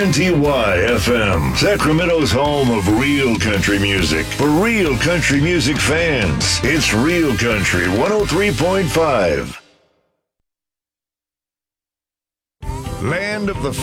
WNTY-FM, Sacramento's home of real country music. For real country music fans, it's Real Country 103.5. Land of the